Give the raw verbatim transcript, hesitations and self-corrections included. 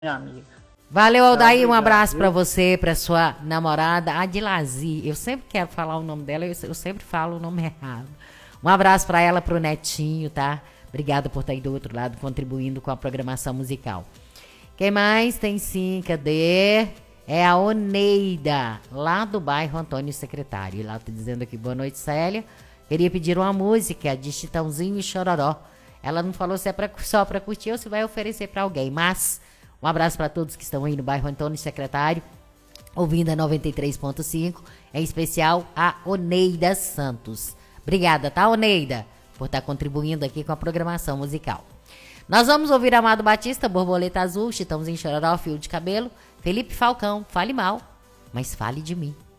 minha amiga. Valeu, Aldair. Um Obrigado, abraço pra viu? você, pra sua namorada, Adilazi. Eu sempre quero falar o nome dela, eu, eu sempre falo o nome errado. Um abraço pra ela, pro netinho, tá? Obrigada por estar aí do outro lado, contribuindo com a programação musical. Quem mais? Tem sim, cadê? É a Oneida, lá do bairro Antônio Secretário. E lá tá dizendo aqui, boa noite, Célia. Queria pedir uma música de Chitãozinho e Chororó. Ela não falou se é pra, só pra curtir ou se vai oferecer pra alguém, mas um abraço pra todos que estão aí no bairro Antônio Secretário, ouvindo a noventa e três ponto cinco, em especial a Oneida Santos. Obrigada, tá, Oneida, por estar contribuindo aqui com a programação musical. Nós vamos ouvir Amado Batista, Borboleta Azul, Chitãozinho e Chororó, Fio de Cabelo, Felipe Falcão, Fale Mal, mas fale de mim.